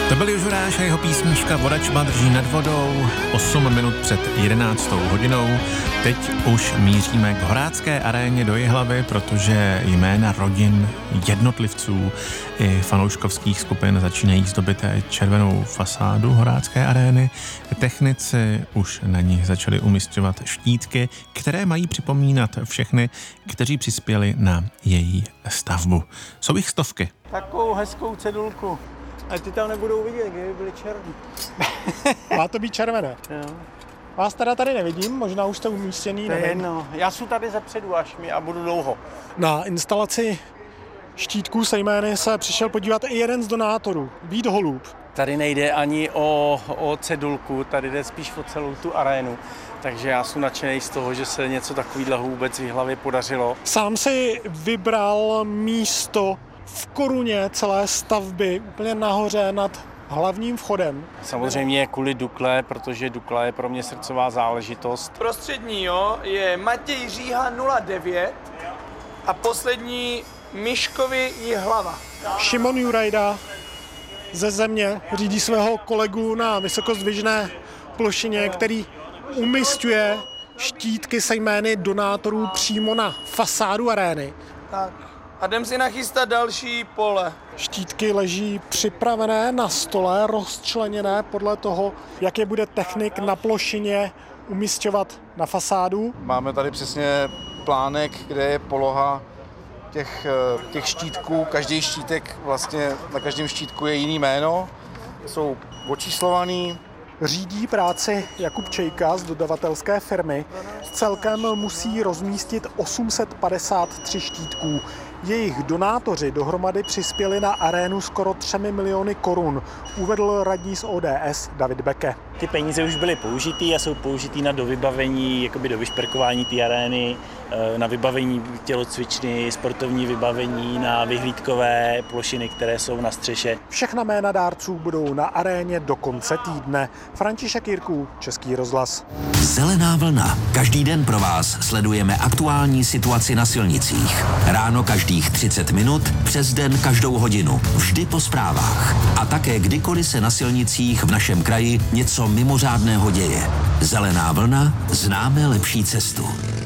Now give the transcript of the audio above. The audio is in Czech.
To byl Jožuráš a jeho písnička Voda čma drží nad vodou, 8 minut před 11. hodinou. Teď už míříme k Horácké aréně do Jihlavy, protože jména rodin, jednotlivců i fanouškovských skupin začínají zdobit červenou fasádu Horácké arény. Technici už na ní začali umisťovat štítky, které mají připomínat všechny, kteří přispěli na její stavbu. Jsou jich stovky. Takovou hezkou cedulku. A ty tam nebudou vidět, kdyby byly černý. Má to být červené. Jo. Vás teda tady nevidím, možná už jste umístěný. To je jedno. Já jsem tady zepředu až mi a budu dlouho. Na instalaci štítků se jmény se přišel podívat i jeden z donátorů, Vít Holub. Tady nejde ani o cedulku, tady jde spíš o celou tu arénu. Takže já jsem nadšený z toho, že se něco takového vůbec v Jihlavě podařilo. Sám si vybral místo v koruně celé stavby, úplně nahoře nad hlavním vchodem. Samozřejmě kvůli Dukle, protože Dukla je pro mě srdcová záležitost. Prostřední je Matěj Říha 09 a poslední Miškovi Jihlava. Šimon Jurajda ze Země řídí svého kolegu na vysokozdvižné plošině, který umisťuje štítky se jmény donátorů přímo na fasádu arény. Tak. A jdem si nachystat další pole. Štítky leží připravené na stole, rozčleněné podle toho, jak je bude technik na plošině umisťovat na fasádu. Máme tady přesně plánek, kde je poloha těch štítků. Každý štítek, vlastně na každém štítku je jiný jméno. Jsou očíslovaný. Řídí práci Jakub Čejka z dodavatelské firmy. Celkem musí rozmístit 853 štítků. Jejich donátoři dohromady přispěli na arénu skoro 3 miliony korun, uvedl radní z ODS David Beke. Ty peníze už byly použitý a jsou použitý na dovybavení, jakoby do vyšperkování té arény, na vybavení tělocvičny, sportovní vybavení, na vyhlídkové plošiny, které jsou na střeše. Všechna jména dárců budou na aréně do konce týdne. František Jirků, Český rozhlas. Zelená vlna. Každý den pro vás sledujeme aktuální situaci na silnicích. Ráno každých 30 minut, přes den každou hodinu. Vždy po zprávách. A také kdykoliv se na silnicích v našem kraji něco mimořádného děje. Zelená vlna, známe lepší cestu.